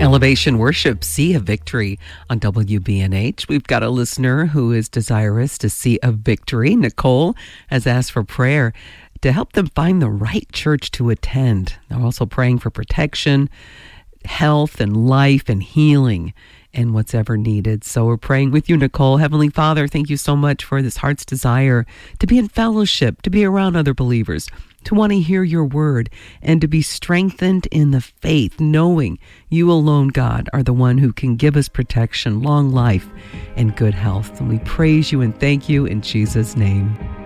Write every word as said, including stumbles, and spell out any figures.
Elevation Worship, See a Victory on W B N H. We've got a listener who is desirous to see a victory. Nicole has asked for prayer to help them find the right church to attend. They're also praying for protection, health, and life, and healing, and what's ever needed. So we're praying with you, Nicole. Heavenly Father, thank you so much for this heart's desire to be in fellowship, to be around other believers, to want to hear your word, and to be strengthened in the faith, knowing you alone, God, are the one who can give us protection, long life, and good health. And we praise you and thank you in Jesus' name.